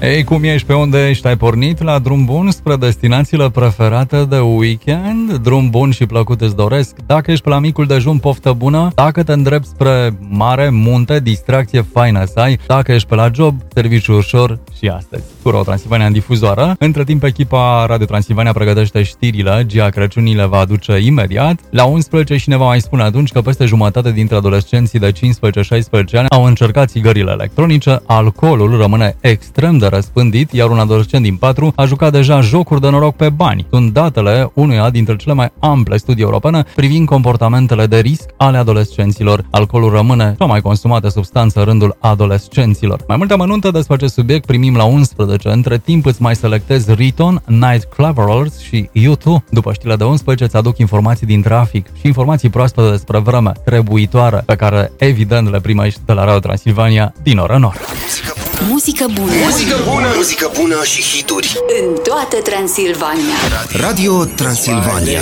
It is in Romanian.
Ei, cum ești, pe unde ești? Ai pornit la drum bun spre destinațiile preferate de weekend? Drum bun și plăcut îți doresc. Dacă ești pe la micul dejun, poftă bună. Dacă te îndrepți spre mare, munte, distracție faină să ai. Dacă ești pe la job, serviciu ușor și astăzi. Cu Transilvania în difuzoară. Între timp, echipa Radio Transilvania pregătește știrile. Gia Crăciunii le va aduce imediat. La 11 și ne va mai spune atunci că peste jumătate dintre adolescenții de 15-16 ani au încercat țigările electronice. Alcoolul rămâne extrem de răspândit, iar un adolescent din 4 a jucat deja jocuri de noroc pe bani. Sunt datele unuia dintre cele mai ample studii europene privind comportamentele de risc ale adolescenților. Alcoolul rămâne cea mai consumată substanță în rândul adolescenților. Mai multe amănunte despre acest subiect primim la 11. Între timp îți mai selectezi Riton, Night Cleverers și U2. După știrile de 11 îți aduc informații din trafic și informații proaspete despre vreme trebuitoare, pe care evident le primești de la Radio Transilvania din oră în oră. Muzică bună. Muzică bună. Muzică bună și hituri În toată Transilvania. Radio Transilvania.